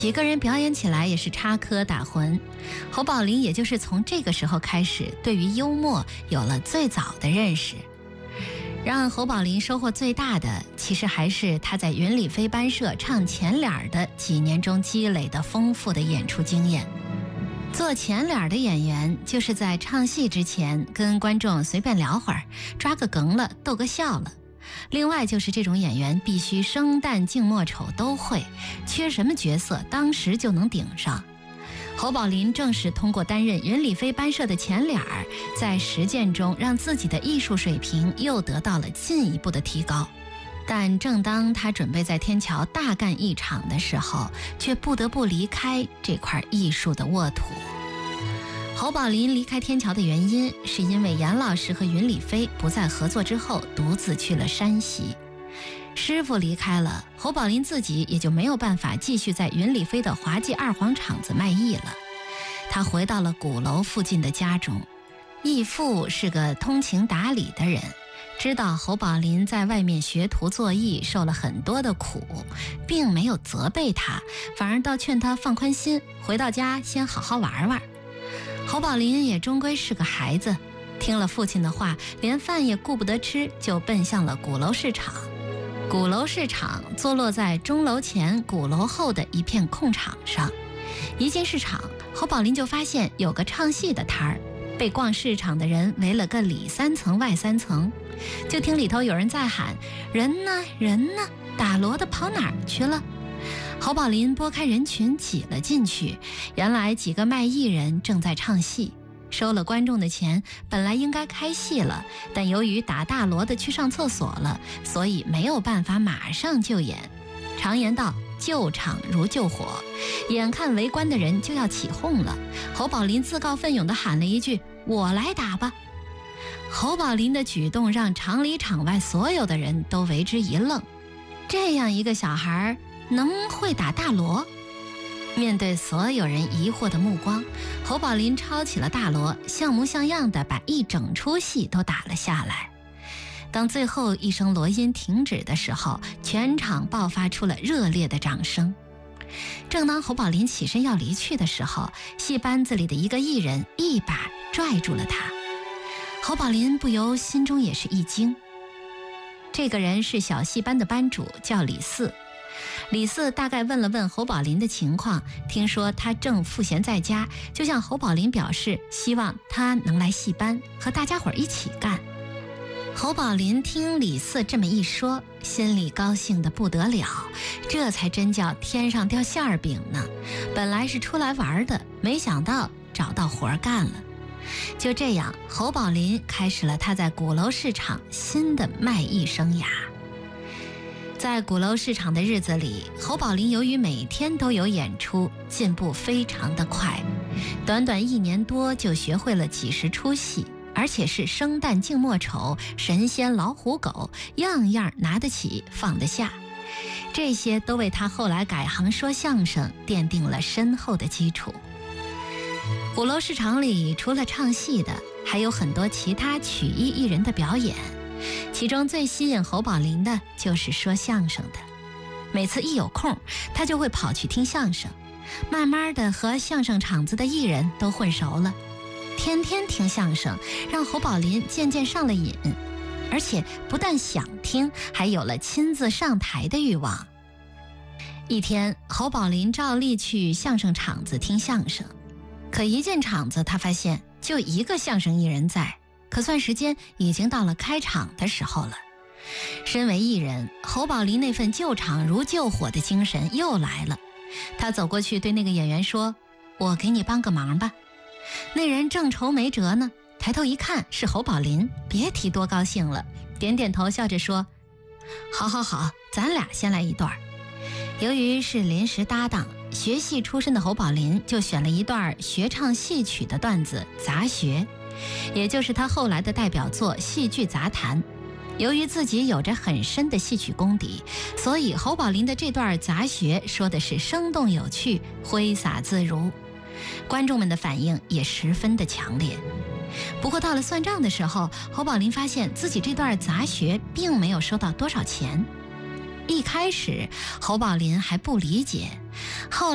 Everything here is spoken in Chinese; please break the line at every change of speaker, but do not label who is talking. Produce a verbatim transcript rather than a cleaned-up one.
几个人表演起来也是插科打诨。侯宝林也就是从这个时候开始，对于幽默有了最早的认识。让侯宝林收获最大的，其实还是他在云里飞班社唱前脸的几年中积累的丰富的演出经验。做前脸的演员，就是在唱戏之前跟观众随便聊会儿，抓个梗了，逗个笑了。另外就是这种演员必须生旦净末丑都会，缺什么角色当时就能顶上。侯宝林正是通过担任云里飞班社的前脸儿，在实践中让自己的艺术水平又得到了进一步的提高。但正当他准备在天桥大干一场的时候，却不得不离开这块艺术的沃土。侯宝林离开天桥的原因，是因为严老师和云里飞不再合作之后，独自去了山西。师傅离开了，侯宝林自己也就没有办法继续在云里飞的华记二黄厂子卖艺了。他回到了鼓楼附近的家中。义父是个通情达理的人，知道侯宝林在外面学徒做艺受了很多的苦，并没有责备他，反而倒劝他放宽心，回到家先好好玩玩。侯宝林也终归是个孩子，听了父亲的话，连饭也顾不得吃，就奔向了鼓楼市场。鼓楼市场坐落在钟楼前鼓楼后的一片空场上。一进市场，侯宝林就发现有个唱戏的摊儿，被逛市场的人围了个里三层外三层。就听里头有人在喊：人呢人呢，打锣的跑哪儿去了？侯宝林拨开人群挤了进去，原来几个卖艺人正在唱戏，收了观众的钱，本来应该开戏了，但由于打大锣的去上厕所了，所以没有办法马上就演。常言道，救场如救火，眼看围观的人就要起哄了，侯宝林自告奋勇地喊了一句：我来打吧。侯宝林的举动让场里场外所有的人都为之一愣，这样一个小孩能会打大锣？面对所有人疑惑的目光，侯宝林抄起了大锣，像模像样的把一整出戏都打了下来。当最后一声锣音停止的时候，全场爆发出了热烈的掌声。正当侯宝林起身要离去的时候，戏班子里的一个艺人一把拽住了他。侯宝林不由心中也是一惊。这个人是小戏班的班主，叫李四。李四大概问了问侯宝林的情况，听说他正赋闲在家，就向侯宝林表示希望他能来戏班和大家伙一起干。侯宝林听李四这么一说，心里高兴得不得了，这才真叫天上掉馅儿饼呢。本来是出来玩的，没想到找到活干了。就这样，侯宝林开始了他在鼓楼市场新的卖艺生涯。在鼓楼市场的日子里，侯宝林由于每天都有演出，进步非常的快，短短一年多就学会了几十出戏，而且是生旦净末丑、神仙老虎狗，样样拿得起放得下。这些都为他后来改行说相声奠定了深厚的基础。鼓楼市场里除了唱戏的，还有很多其他曲艺艺人的表演，其中最吸引侯宝林的就是说相声的。每次一有空，他就会跑去听相声，慢慢的和相声场子的艺人都混熟了。天天听相声，让侯宝林渐渐上了瘾，而且不但想听，还有了亲自上台的欲望。一天，侯宝林照例去相声场子听相声，可一进场子，他发现就一个相声艺人在，可算时间已经到了开场的时候了。身为艺人，侯宝林那份救场如救火的精神又来了。他走过去对那个演员说：我给你帮个忙吧。那人正愁没辙呢，抬头一看是侯宝林，别提多高兴了，点点头笑着说：好好好，咱俩先来一段。由于是临时搭档，学戏出身的侯宝林就选了一段学唱戏曲的段子杂学，也就是他后来的代表作《戏剧杂谈》。由于自己有着很深的戏曲功底，所以侯宝林的这段杂学说的是生动有趣，挥洒自如，观众们的反应也十分的强烈。不过到了算账的时候，侯宝林发现自己这段杂学并没有收到多少钱。一开始侯宝林还不理解，后